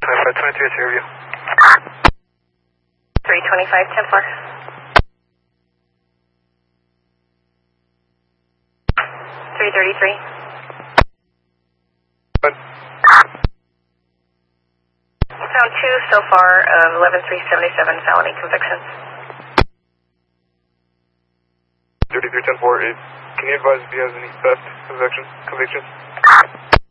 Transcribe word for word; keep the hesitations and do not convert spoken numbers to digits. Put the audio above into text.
twenty-five twenty-three, it's your review. three twenty-five, ten four. three thirty-three. What? Found two so far of eleven three seventy-seven felony convictions. thirty-three ten four, can you advise if he has any theft convictions? convictions?